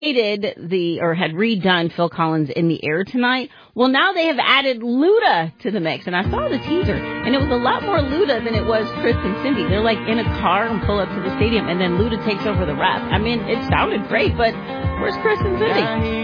had redone Phil Collins In the Air Tonight. Well, now they have added Luda to the mix, and I saw the teaser, and it was a lot more Luda than it was Chris and Cindy. They're like in a car and pull up to the stadium, and then Luda takes over the rap. I mean, it sounded great, but where's Chris and Cindy?